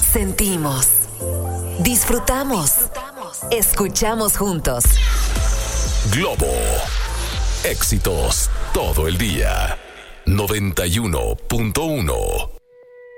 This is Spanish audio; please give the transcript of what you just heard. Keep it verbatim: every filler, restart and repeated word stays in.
Sentimos, disfrutamos, escuchamos juntos. Globo, éxitos todo el día. noventa y uno punto uno.